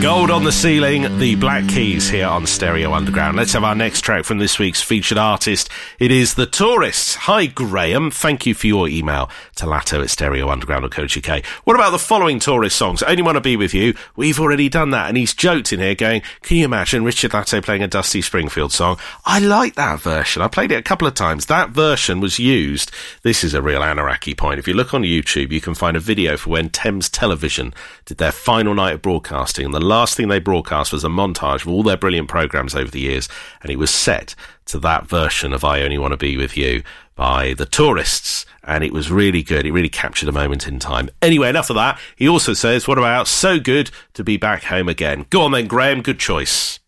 Gold on the Ceiling, the Black Keys here on Stereo Underground. Let's have our next track from this week's featured artist. It is The Tourists. Hi, Graham. Thank you for your email to latto@stereounderground.co.uk. What about the following Tourist songs? Only Want to Be With You. We've already done that. And he's joked in here going, can you imagine Richard Latto playing a Dusty Springfield song? I like that version. I played it a couple of times. That version was used. This is a real Anaraki point. If you look on YouTube, you can find a video for when Thames Television did their final night of broadcasting, and the last thing they broadcast was a montage of all their brilliant programmes over the years, and it was set to that version of I Only Want to Be With You by The Tourists, and it was really good. It really captured a moment in time. Anyway, enough of that. He also says, what about So Good to Be Back Home Again? Go on then, Graham, good choice.